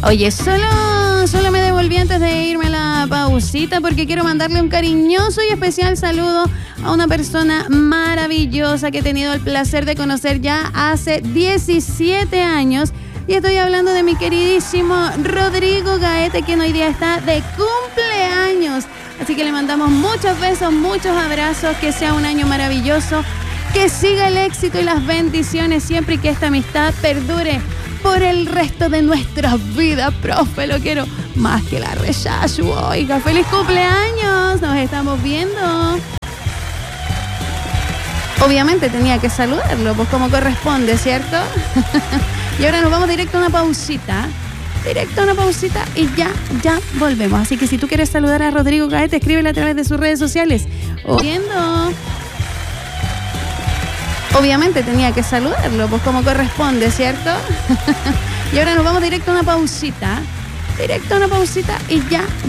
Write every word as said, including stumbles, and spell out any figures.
Oye, solo, solo me devolví antes de irme a la pausita porque quiero mandarle un cariñoso y especial saludo a una persona maravillosa que he tenido el placer de conocer ya hace diecisiete años. Y estoy hablando de mi queridísimo Rodrigo Gaete, quien hoy día está de cumpleaños. Así que le mandamos muchos besos, muchos abrazos, que sea un año maravilloso, que siga el éxito y las bendiciones siempre y que esta amistad perdure por el resto de nuestras vidas, profe. Lo quiero más que la rechazo. Oiga, feliz cumpleaños, nos estamos viendo. Obviamente tenía que saludarlo, pues como corresponde, ¿cierto? Y ahora nos vamos directo a una pausita. Directo a una pausita y ya, ya volvemos. Así que si tú quieres saludar a Rodrigo Gaete, escríbele a través de sus redes sociales. O viendo. Obviamente tenía que saludarlo, pues como corresponde, ¿cierto? Y ahora nos vamos directo a una pausita. Directo a una pausita y ya.